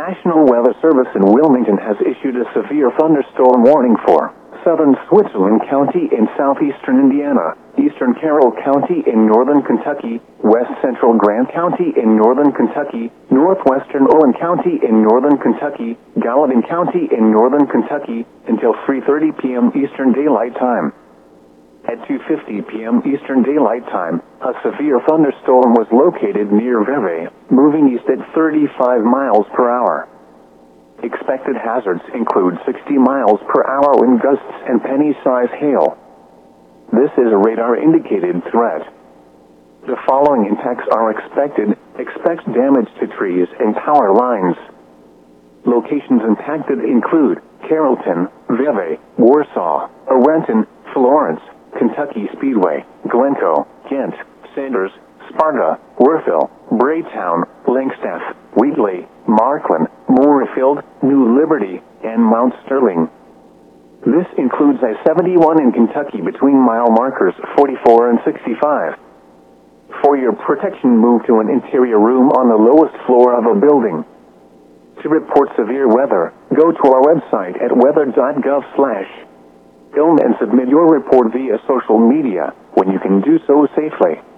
National Weather Service in Wilmington has issued a severe thunderstorm warning for southern Switzerland County in southeastern Indiana, eastern Carroll County in northern Kentucky, west central Grant County in northern Kentucky, northwestern Owen County in northern Kentucky, Gallatin County in northern Kentucky, until 3:30 p.m. Eastern Daylight Time. At 2:50 p.m. Eastern Daylight Time, a severe thunderstorm was located near Vevey, moving east at 35 miles per hour. Expected hazards include 60 miles per hour wind gusts and penny-size hail. This is a radar-indicated threat. The following impacts are expected. Expect damage to trees and power lines. Locations impacted include Carrollton, Vevey, Warsaw, Orenton, Florence, Kentucky Speedway, Glencoe, Kent, Sanders, Sparta, Werthville, Braytown, Langstaff, Wheatley, Markland, Moorefield, New Liberty, and Mount Sterling. This includes I-71 in Kentucky between mile markers 44 and 65. For your protection, move to an interior room on the lowest floor of a building. To report severe weather, go to our website at weather.gov/. Film and submit your report via social media when you can do so safely.